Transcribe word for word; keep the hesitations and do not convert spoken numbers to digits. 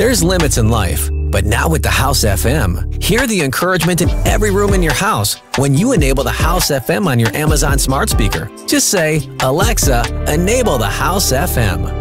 There's limits in life, but now with the House F M, hear the encouragement in every room in your house when you enable the House F M on your Amazon smart speaker. Just say, "Alexa, enable the House F M."